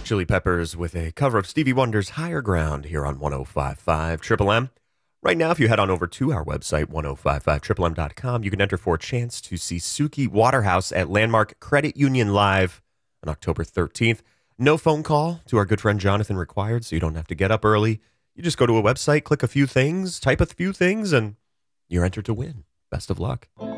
Chili Peppers with a cover of Stevie Wonder's Higher Ground here on 105.5 Triple M. Right now, if you head on over to our website, 1055triplem.com, you can enter for a chance to see Suki Waterhouse at Landmark Credit Union Live on October 13th. No phone call to our good friend Jonathan required, so you don't have to get up early. You just go to a website, click a few things, type a few things, and you're entered to win. Best of luck.